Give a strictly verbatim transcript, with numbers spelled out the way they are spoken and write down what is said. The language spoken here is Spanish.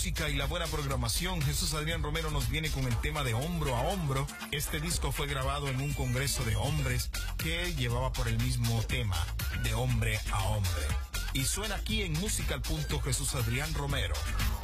música y la buena programación, Jesús Adrián Romero nos viene con el tema de Hombro a Hombro. Este disco fue grabado en un congreso de hombres que llevaba por el mismo tema, de hombre a hombre. Y suena aquí en Musical. Jesús Adrián Romero.